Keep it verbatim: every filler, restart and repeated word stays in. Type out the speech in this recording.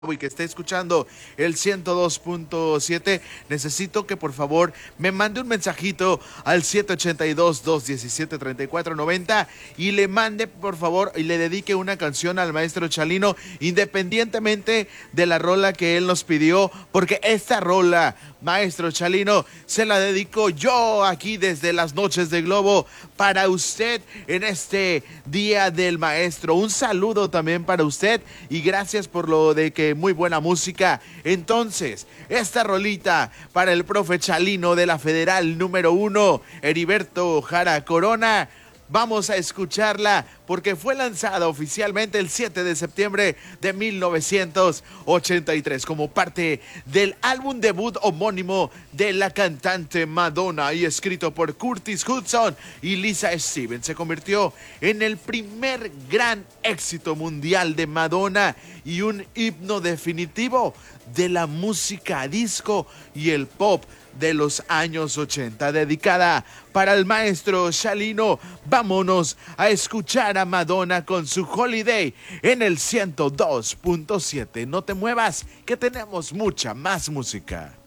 y que esté escuchando el ciento dos punto siete, necesito que por favor me mande un mensajito al siete ocho dos, dos uno siete, tres cuatro nueve cero y le mande por favor y le dedique una canción al maestro Chalino, independientemente de la rola que él nos pidió, porque esta rola, maestro Chalino, se la dedico yo aquí desde las noches de Globo para usted en este día del maestro. Un saludo también para usted y gracias por lo de que muy buena música. Entonces, esta rolita para el profe Chalino de la Federal número uno, Heriberto Jara Corona. Vamos a escucharla porque fue lanzada oficialmente el siete de septiembre de mil novecientos ochenta y tres como parte del álbum debut homónimo de la cantante Madonna y escrito por Curtis Hudson y Lisa Stevens. Se convirtió en el primer gran éxito mundial de Madonna y un himno definitivo de la música disco y el pop de los años ochenta, dedicada para el maestro Chalino. Vámonos a escuchar a Madonna con su Holiday en el ciento dos punto siete. No te muevas, que tenemos mucha más música.